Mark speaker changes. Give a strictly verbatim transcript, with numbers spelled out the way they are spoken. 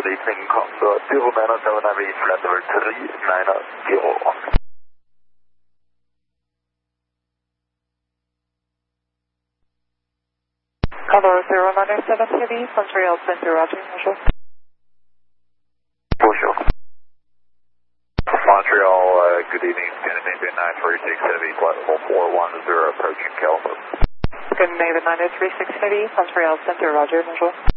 Speaker 1: releasing Congo zero nine seven Navy flight level three nine zero.
Speaker 2: Congo zero nine seven Heavy, Montreal Center, Roger, bonjour.
Speaker 1: Bonjour. Montreal, uh, good evening, Scandinavian nine three six Heavy, flight level four one zero, approaching California.
Speaker 2: Scandinavian nine three six Heavy, Montreal Center, Roger, bonjour.